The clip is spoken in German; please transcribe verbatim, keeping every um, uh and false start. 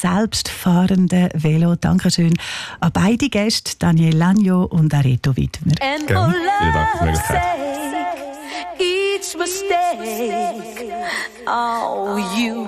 selbstfahrenden Velo. Dankeschön an beide Gäste, Daniel Lagno und Areto Widmer. And for love's sake, each mistake, oh, you